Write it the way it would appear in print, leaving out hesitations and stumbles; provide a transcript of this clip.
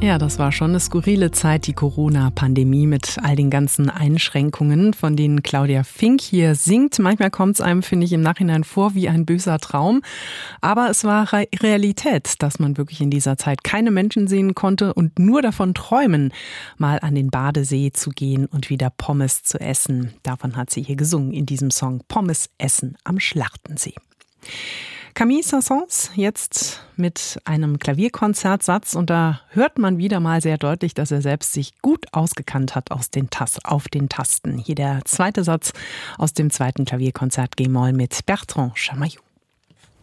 Ja, das war schon eine skurrile Zeit, die Corona-Pandemie mit all den ganzen Einschränkungen, von denen Claudia Fink hier singt. Manchmal kommt es einem, finde ich, im Nachhinein vor wie ein böser Traum. Aber es war Realität, dass man wirklich in dieser Zeit keine Menschen sehen konnte und nur davon träumen, mal an den Badesee zu gehen und wieder Pommes zu essen. Davon hat sie hier gesungen in diesem Song Pommes essen am Schlachtensee. Camille Saint-Saëns jetzt mit einem Klavierkonzertsatz und da hört man wieder mal sehr deutlich, dass er selbst sich gut ausgekannt hat auf den Tasten. Hier der zweite Satz aus dem zweiten Klavierkonzert G-Moll mit Bertrand Chamayou.